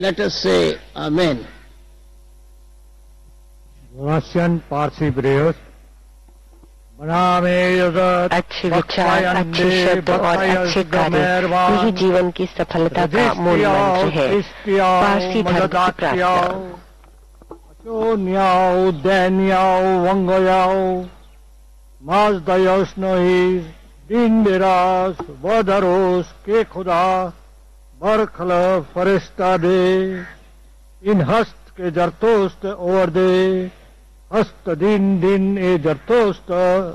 Let us say Amen. Russian Parsi prayers. अच्छे विचार, अच्छे शब्द और अच्छे कार्य यही जीवन की सफलता का मूल मंत्र है। पारसी धर्म की प्रार्थना। न्याओ दैन्याओ वंगयाओ माजदयोस नोहिस दिन बिरास वदरोस के खुदा बरखल फरिश्ता दे इन हस्त के जरतोस्त ओवर दे हस्त दिन दिन ए जरतोस्त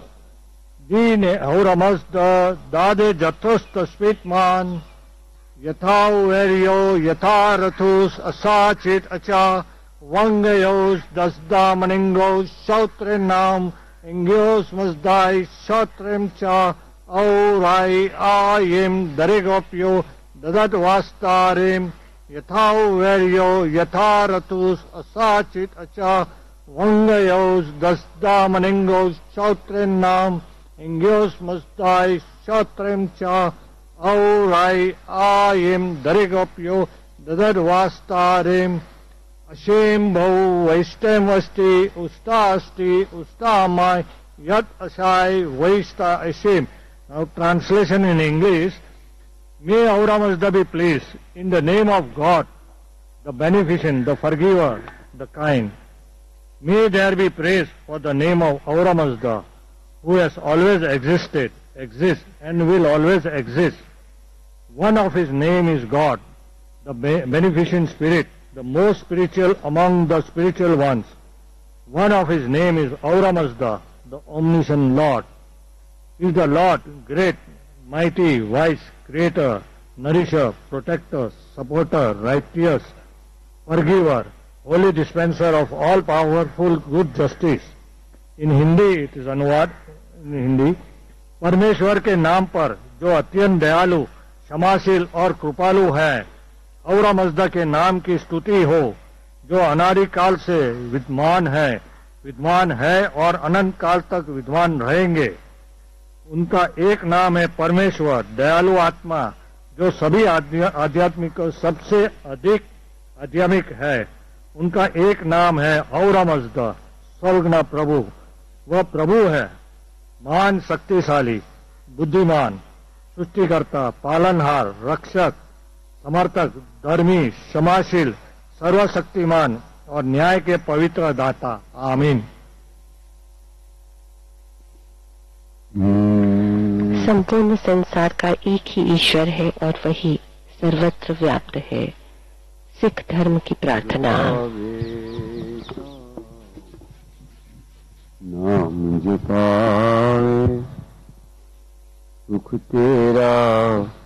दिन ए औरमस्त दादे जरतोस्त स्पितमान यथाउ एरियो यथा रथुस असाचित अचा Vangayos dasda maningos shautrenam ingios masdai shautrem cha aurai ayim darigopyo dadat vastarim yathau veryo yatharatus asachit acha Vangayos dasda maningos shautrenam ingios masdai shautrem cha aurai ayim darigopyo dadat vastarim Ashem bhau vaishtem vasti ustasti ustamai yat asai vaista ashem. Now translation in English. May Aura Mazda be pleased in the name of God, the beneficent, the forgiver, the kind. May there be praise for the name of Aura Mazda, who has always existed, exists and will always exist. One of his name is God, the beneficent spirit, the most spiritual among the spiritual ones. One of his name is Aura Mazda, the omniscient Lord. He is the Lord, great, mighty, wise, creator, nourisher, protector, supporter, righteous, forgiver, holy dispenser of all powerful good justice. In Hindi, it is अनुवाद in Hindi, परमेश्वर के नाम पर जो अत्यंत दयालु, क्षमाशील और कृपालु है, औरा मज़दा के नाम की स्तुति हो, जो अनादि काल से विद्यमान है और अनंत काल तक विद्यमान रहेंगे। उनका एक नाम है परमेश्वर, दयालु आत्मा, जो सभी आध्यात्मिक सबसे अधिक आध्यात्मिक है। उनका एक नाम है औरा मज़दा, स्वर्गना प्रभु। वह प्रभु है, महान शक्तिशाली, बुद्धिमान, सृष्टिकर्ता, पालनहार, रक्षक, समर्थक, धर्मी, क्षमाशील, सर्वशक्तिमान और न्याय के पवित्र दाता। आमीन। संपूर्ण संसार का एक ही ईश्वर है और वही सर्वत्र व्याप्त है। सिख धर्म की प्रार्थना। नाम जपाए सुख तेरा